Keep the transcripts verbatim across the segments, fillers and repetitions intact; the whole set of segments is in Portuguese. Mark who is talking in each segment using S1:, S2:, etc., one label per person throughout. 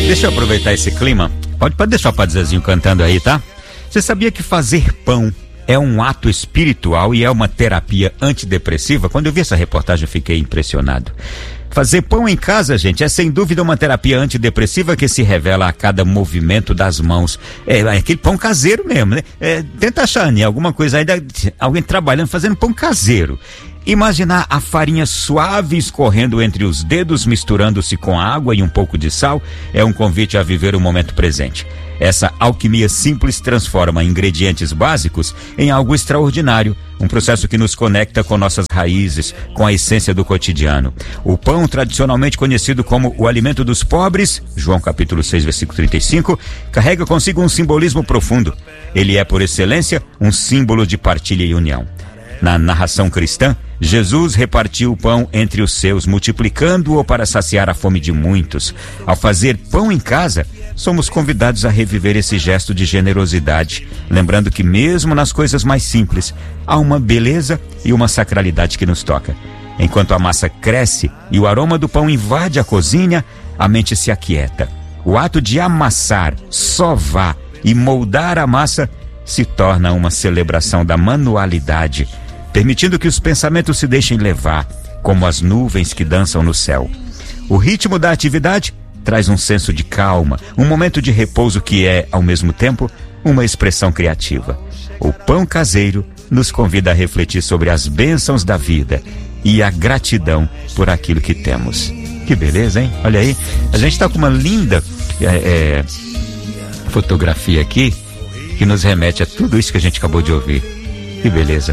S1: Deixa eu aproveitar esse clima. Pode, pode deixar o Padre Zezinho cantando aí, tá? Você sabia que fazer pão é um ato espiritual e é uma terapia antidepressiva? Quando eu vi essa reportagem eu fiquei impressionado. Fazer pão em casa, gente, é sem dúvida uma terapia antidepressiva que se revela a cada movimento das mãos. É, é aquele pão caseiro mesmo, né? É, tenta achar, Aninha, alguma coisa aí, da, alguém trabalhando fazendo pão caseiro. Imaginar a farinha suave escorrendo entre os dedos, misturando-se com água e um pouco de sal, é um convite a viver o momento presente. Essa alquimia simples transforma ingredientes básicos em algo extraordinário, um processo que nos conecta com nossas raízes, com a essência do cotidiano. O pão, tradicionalmente conhecido como o alimento dos pobres, João capítulo seis, versículo trinta e cinco, carrega consigo um simbolismo profundo. Ele é, por excelência, um símbolo de partilha e união. Na narração cristã, Jesus repartiu o pão entre os seus, multiplicando-o para saciar a fome de muitos. Ao fazer pão em casa, somos convidados a reviver esse gesto de generosidade, lembrando que mesmo nas coisas mais simples, há uma beleza e uma sacralidade que nos toca. Enquanto a massa cresce e o aroma do pão invade a cozinha, a mente se aquieta. O ato de amassar, sovar e moldar a massa se torna uma celebração da manualidade, permitindo que os pensamentos se deixem levar, como as nuvens que dançam no céu. O ritmo da atividade traz um senso de calma, um momento de repouso que é, ao mesmo tempo, uma expressão criativa. O pão caseiro nos convida a refletir sobre as bênçãos da vida e a gratidão por aquilo que temos. Que beleza, hein? Olha aí, a gente está com uma linda é, é, fotografia aqui que nos remete a tudo isso que a gente acabou de ouvir. Que beleza.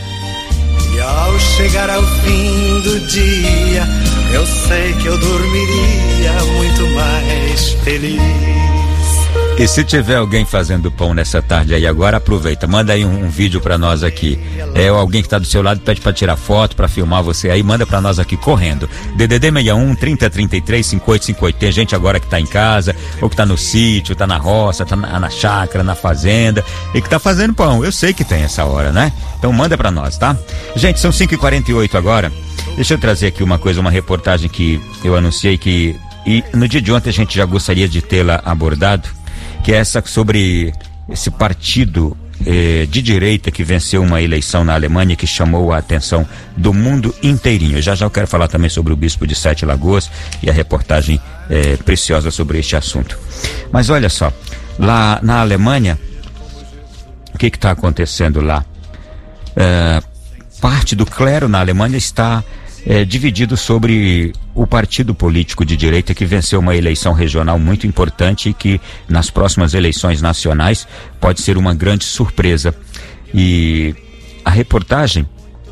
S2: E ao chegar ao fim do dia, eu sei que eu dormiria muito mais feliz.
S1: E se tiver alguém fazendo pão nessa tarde aí agora, aproveita, manda aí um, um vídeo pra nós aqui. É, ou alguém que tá do seu lado pede pra tirar foto, pra filmar você aí, manda pra nós aqui correndo. D D D seis um, trinta, trinta e três, cinquenta e oito cinquenta e oito. Tem gente agora que tá em casa, ou que tá no sítio, tá na roça, tá na, na chácara, na fazenda, e que tá fazendo pão. Eu sei que tem essa hora, né? Então manda pra nós, tá? Gente, são cinco e quarenta e oito agora. Deixa eu trazer aqui uma coisa, uma reportagem que eu anunciei que, e no dia de ontem a gente já gostaria de tê-la abordado, que é essa sobre esse partido eh, de direita que venceu uma eleição na Alemanha que chamou a atenção do mundo inteirinho. Já já eu quero falar também sobre o bispo de Sete Lagoas e a reportagem eh, preciosa sobre este assunto. Mas olha só, lá na Alemanha, o que está acontecendo lá? Eh, parte do clero na Alemanha está É, dividido sobre o partido político de direita que venceu uma eleição regional muito importante e que nas próximas eleições nacionais pode ser uma grande surpresa. E a reportagem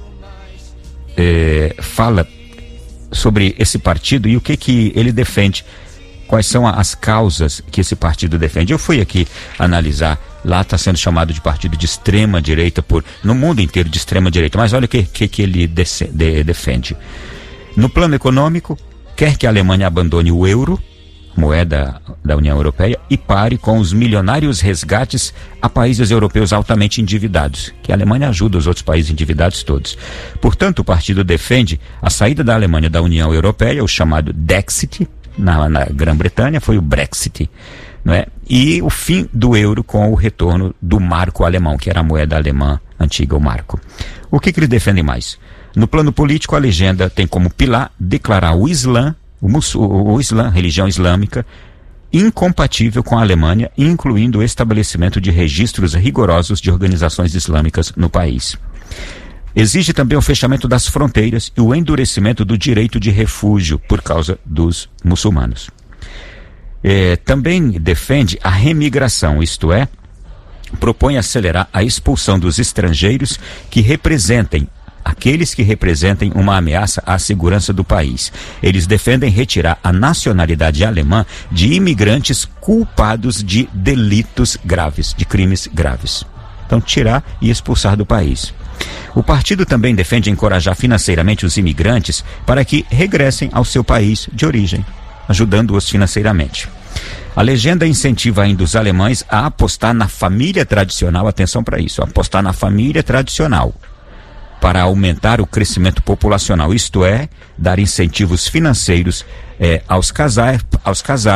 S1: é, fala sobre esse partido e o que que ele defende, quais são as causas que esse partido defende. Eu fui aqui analisar, lá está sendo chamado de partido de extrema direita por, no mundo inteiro de extrema direita, mas olha o que, que, que ele dece, de, defende. No plano econômico, quer que a Alemanha abandone o euro, moeda da União Europeia, e pare com os milionários resgates a países europeus altamente endividados, que a Alemanha ajuda os outros países endividados todos. Portanto, o partido defende a saída da Alemanha da União Europeia, o chamado Dexit, na, na Grã-Bretanha foi o Brexit, não é? E o fim do euro com o retorno do marco alemão, que era a moeda alemã antiga, o marco. O que, que ele defende mais? No plano político, a legenda tem como pilar declarar o Islã, o, o, o Islã, religião islâmica, incompatível com a Alemanha, incluindo o estabelecimento de registros rigorosos de organizações islâmicas no país. Exige também o fechamento das fronteiras e o endurecimento do direito de refúgio por causa dos muçulmanos. É, também defende a remigração, isto é, propõe acelerar a expulsão dos estrangeiros que representem, aqueles que representem uma ameaça à segurança do país. Eles defendem retirar a nacionalidade alemã de imigrantes culpados de delitos graves, de crimes graves. Então, tirar e expulsar do país. O partido também defende encorajar financeiramente os imigrantes para que regressem ao seu país de origem, ajudando-os financeiramente. A legenda incentiva ainda os alemães a apostar na família tradicional, atenção para isso, apostar na família tradicional, para aumentar o crescimento populacional, isto é, dar incentivos financeiros eh, aos casais, aos casais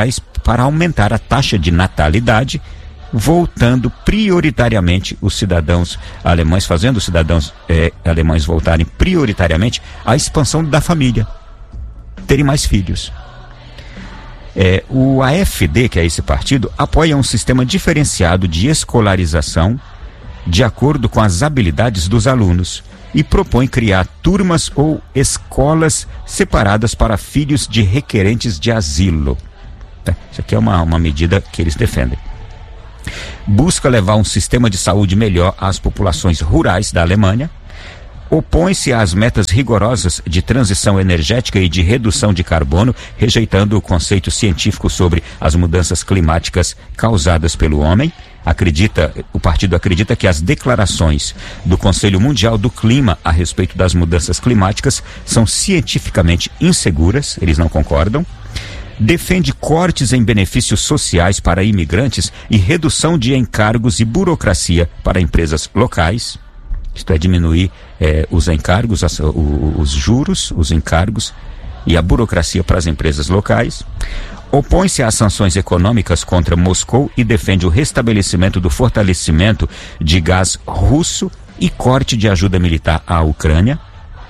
S1: para aumentar a taxa de natalidade, voltando prioritariamente os cidadãos alemães, fazendo os cidadãos eh, alemães voltarem prioritariamente à expansão da família, terem mais filhos. É, o A F D, que é esse partido, apoia um sistema diferenciado de escolarização de acordo com as habilidades dos alunos e propõe criar turmas ou escolas separadas para filhos de requerentes de asilo. Isso aqui é uma, uma medida que eles defendem. Busca levar um sistema de saúde melhor às populações rurais da Alemanha, opõe-se às metas rigorosas de transição energética e de redução de carbono, rejeitando o conceito científico sobre as mudanças climáticas causadas pelo homem. Acredita, o partido acredita que as declarações do Conselho Mundial do Clima a respeito das mudanças climáticas são cientificamente inseguras, eles não concordam. Defende cortes em benefícios sociais para imigrantes e redução de encargos e burocracia para empresas locais. Isto é, diminuir eh, os encargos, as, o, os juros, os encargos e a burocracia para as empresas locais. Opõe-se às sanções econômicas contra Moscou e defende o restabelecimento do fortalecimento de gás russo e corte de ajuda militar à Ucrânia.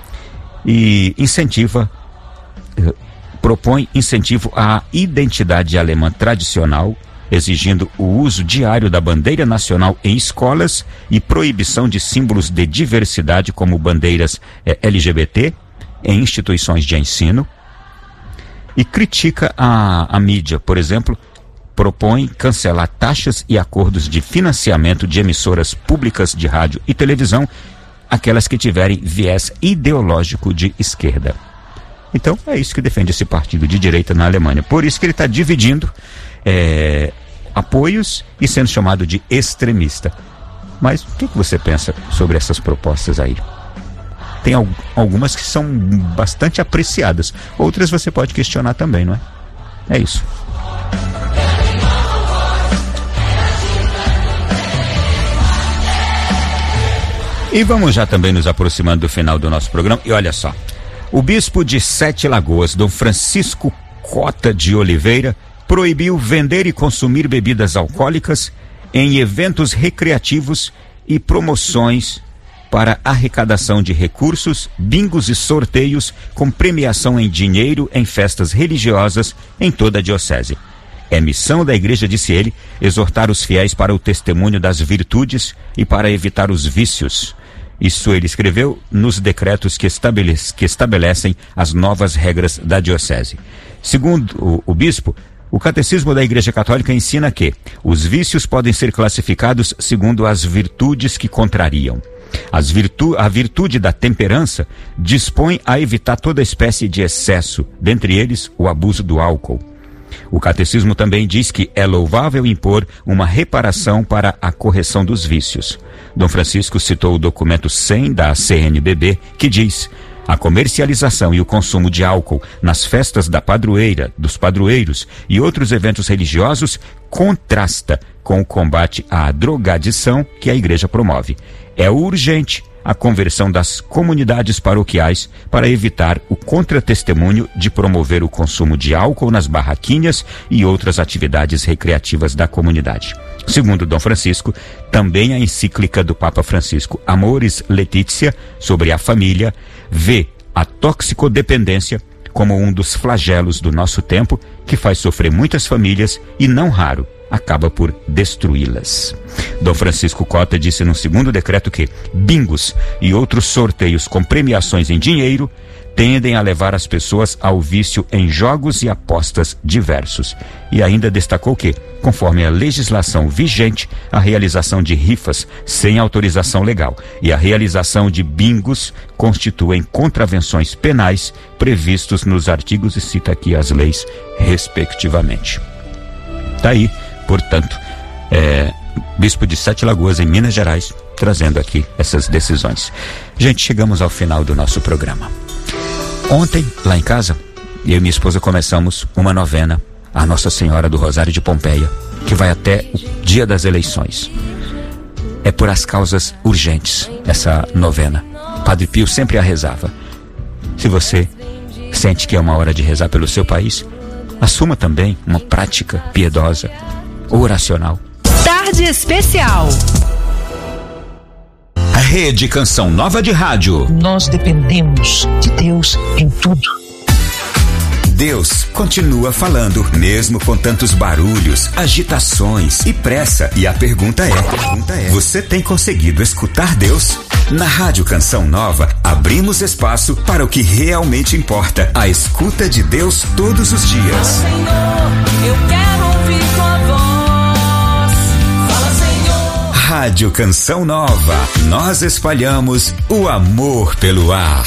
S1: E incentiva... Eh, propõe incentivo à identidade alemã tradicional, exigindo o uso diário da bandeira nacional em escolas e proibição de símbolos de diversidade como bandeiras eh, L G B T em instituições de ensino. E critica a, a mídia, por exemplo, propõe cancelar taxas e acordos de financiamento de emissoras públicas de rádio e televisão, aquelas que tiverem viés ideológico de esquerda. Então, é isso que defende esse partido de direita na Alemanha. Por isso que ele está dividindo é, apoios e sendo chamado de extremista. Mas o que, que você pensa sobre essas propostas aí? Tem al- algumas que são bastante apreciadas. Outras você pode questionar também, não é? É isso. E vamos já também nos aproximando do final do nosso programa. E olha só. O bispo de Sete Lagoas, Dom Francisco Cota de Oliveira, proibiu vender e consumir bebidas alcoólicas em eventos recreativos e promoções para arrecadação de recursos, bingos e sorteios com premiação em dinheiro em festas religiosas em toda a diocese. É missão da igreja, disse ele, exortar os fiéis para o testemunho das virtudes e para evitar os vícios. Isso ele escreveu nos decretos que, estabelece, que estabelecem as novas regras da diocese. Segundo o, o bispo, o catecismo da Igreja Católica ensina que os vícios podem ser classificados segundo as virtudes que contrariam. As virtu, a virtude da temperança dispõe a evitar toda espécie de excesso, dentre eles o abuso do álcool. O catecismo também diz que é louvável impor uma reparação para a correção dos vícios. Dom Francisco citou o documento cem da C N B B, que diz: a comercialização e o consumo de álcool nas festas da padroeira, dos padroeiros e outros eventos religiosos contrasta com o combate à drogadição que a igreja promove. É urgente a conversão das comunidades paroquiais para evitar o contratestemunho de promover o consumo de álcool nas barraquinhas e outras atividades recreativas da comunidade. Segundo Dom Francisco, também a encíclica do Papa Francisco Amoris Laetitia sobre a família vê a toxicodependência como um dos flagelos do nosso tempo que faz sofrer muitas famílias e, não raro, acaba por destruí-las. Dom Francisco Cota disse no segundo decreto que bingos e outros sorteios com premiações em dinheiro tendem a levar as pessoas ao vício em jogos e apostas diversos. E ainda destacou que, conforme a legislação vigente, a realização de rifas sem autorização legal e a realização de bingos constituem contravenções penais previstos nos artigos, e cita aqui as leis respectivamente. Tá aí, portanto, é, bispo de Sete Lagoas, em Minas Gerais, trazendo aqui essas decisões. Gente, chegamos ao final do nosso programa. Ontem, lá em casa, eu e minha esposa começamos uma novena à Nossa Senhora do Rosário de Pompeia, que vai até o dia das eleições. É por as causas urgentes, essa novena. Padre Pio sempre a rezava. Se você sente que é uma hora de rezar pelo seu país, assuma também uma prática piedosa, oracional.
S3: Tarde Especial.
S1: A Rede Canção Nova de Rádio.
S4: Nós dependemos de Deus em tudo.
S1: Deus continua falando, mesmo com tantos barulhos, agitações e pressa. E a pergunta é, a pergunta é, você tem conseguido escutar Deus? Na Rádio Canção Nova, abrimos espaço para o que realmente importa, a escuta de Deus todos os dias.
S5: Senhor, eu quero ouvir tua voz. Fala, Senhor.
S1: Rádio Canção Nova, nós espalhamos o amor pelo ar.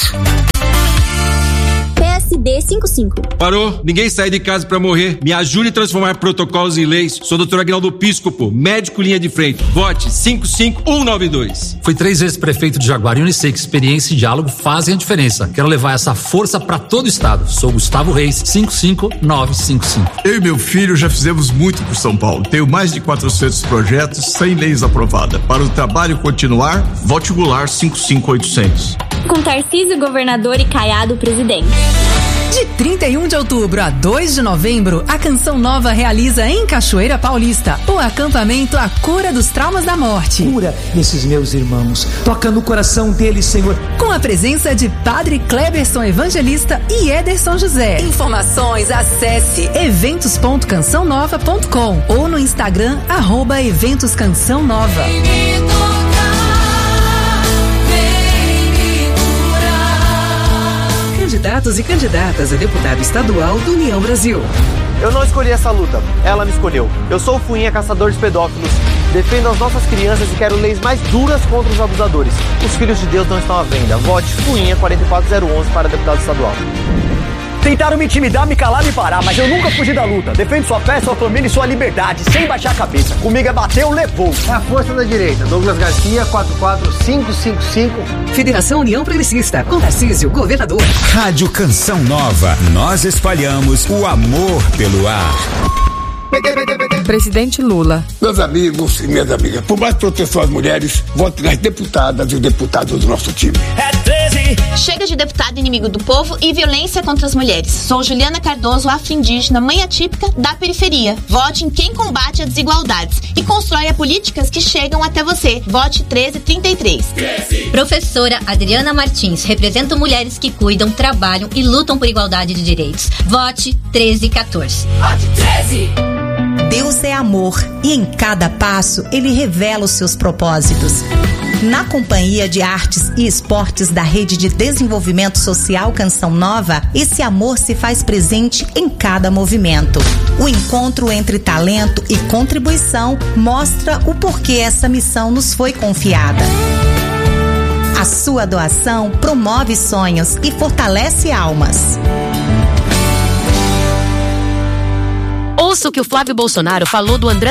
S6: P S D cinquenta e cinco.
S7: Parou? Ninguém sai de casa pra morrer. Me ajude a transformar protocolos em leis. Sou doutor Aguinaldo Piscopo, médico linha de frente. Vote cinco cinco um nove dois.
S8: Fui três vezes prefeito de Jaguariúna e sei que experiência e diálogo fazem a diferença. Quero levar essa força pra todo o estado. Sou Gustavo Reis, cinco cinco nove cinco cinco.
S9: Eu e meu filho já fizemos muito por São Paulo. Tenho mais de quatrocentos projetos, cem leis aprovadas. Para o trabalho continuar, vote o Goulart cinco cinco oitocentos.
S6: Com Tarcísio, governador, e Caiado, presidente.
S3: De trinta e um de outubro a dois de novembro, a Canção Nova realiza em Cachoeira Paulista o acampamento A Cura dos Traumas da Morte.
S10: Cura esses meus irmãos, toca no coração deles, Senhor.
S3: Com a presença de Padre Cleberson Evangelista e Ederson José. Informações, acesse eventos ponto canção nova ponto com ou no Instagram, arroba Eventos Canção Nova. Candidatos e candidatas a deputado estadual do União Brasil.
S11: Eu não escolhi essa luta, ela me escolheu. Eu sou o Fuinha, caçador de pedófilos. Defendo as nossas crianças e quero leis mais duras contra os abusadores. Os filhos de Deus não estão à venda. Vote Fuinha quatro quatro zero um um para deputado estadual.
S12: Tentaram me intimidar, me calar, me parar, mas eu nunca fugi da luta. Defendo sua fé, sua família e sua liberdade, sem baixar a cabeça. Comigo é bateu, levou.
S11: É a força da direita. Douglas Garcia, quatro quatro cinco cinco cinco.
S3: Federação União Progressista, com Tarcísio, governador.
S1: Rádio Canção Nova, nós espalhamos o amor pelo ar.
S3: Presidente Lula.
S13: Meus amigos e minhas amigas, por mais proteção às mulheres, vote nas deputadas e deputados do nosso time.
S14: É treze. Chega de deputado inimigo do povo e violência contra as mulheres. Sou Juliana Cardoso, afro-indígena, mãe atípica da periferia. Vote em quem combate as desigualdades e constrói políticas que chegam até você. Vote treze trinta e três.
S15: Professora Adriana Martins, represento mulheres que cuidam, trabalham e lutam por igualdade de direitos. Vote treze quatorze.
S14: Vote treze.
S16: Deus é amor e em cada passo Ele revela os seus propósitos. Na Companhia de Artes e Esportes da Rede de Desenvolvimento Social Canção Nova, esse amor se faz presente em cada movimento. O encontro entre talento e contribuição mostra o porquê essa missão nos foi confiada. A sua doação promove sonhos e fortalece almas.
S17: Ouça o que o Flávio Bolsonaro falou do André